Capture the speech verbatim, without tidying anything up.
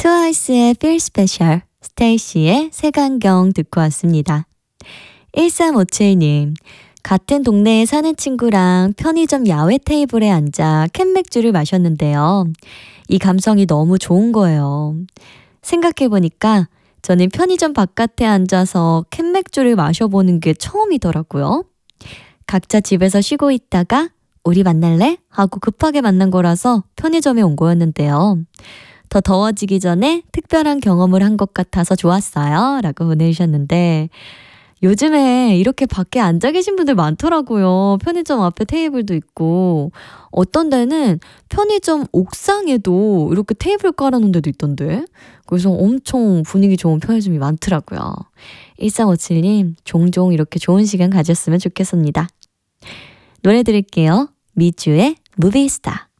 트와이스의 Feel Special, 스테이시의 색안경 듣고 왔습니다. 일삼오칠님, 같은 동네에 사는 친구랑 편의점 야외 테이블에 앉아 캔맥주를 마셨는데요. 이 감성이 너무 좋은 거예요. 생각해보니까 저는 편의점 바깥에 앉아서 캔맥주를 마셔보는 게 처음이더라고요. 각자 집에서 쉬고 있다가 우리 만날래? 하고 급하게 만난 거라서 편의점에 온 거였는데요. 더 더워지기 전에 특별한 경험을 한 것 같아서 좋았어요. 라고 보내주셨는데 요즘에 이렇게 밖에 앉아 계신 분들 많더라고요. 편의점 앞에 테이블도 있고 어떤 데는 편의점 옥상에도 이렇게 테이블 깔아놓은 데도 있던데 그래서 엄청 분위기 좋은 편의점이 많더라고요. 일삼오칠님 종종 이렇게 좋은 시간 가졌으면 좋겠습니다. 노래 들을게요. 미주의 무비스타.